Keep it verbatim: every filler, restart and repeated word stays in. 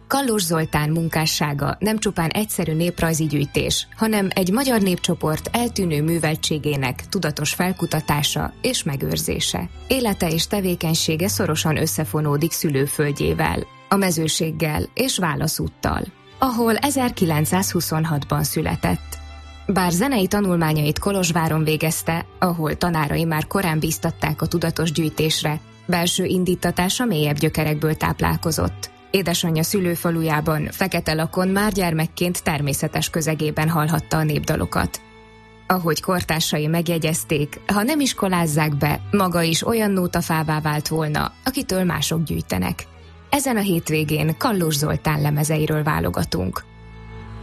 Kallós Zoltán munkássága nem csupán egyszerű néprajzi gyűjtés, hanem egy magyar népcsoport eltűnő műveltségének tudatos felkutatása és megőrzése. Élete és tevékenysége szorosan összefonódik szülőföldjével, a mezőséggel és Válaszúttal, ahol ezerkilencszázhuszonhatban született. Bár zenei tanulmányait Kolozsváron végezte, ahol tanárai már korán bíztatták a tudatos gyűjtésre, belső indítatása mélyebb gyökerekből táplálkozott. Édesanyja szülőfalujában, Feketelakon már gyermekként természetes közegében hallhatta a népdalokat. Ahogy kortársai megjegyezték, ha nem iskolázzák be, maga is olyan nótafává vált volna, akitől mások gyűjtenek. Ezen a hétvégén Kallós Zoltán lemezeiről válogatunk.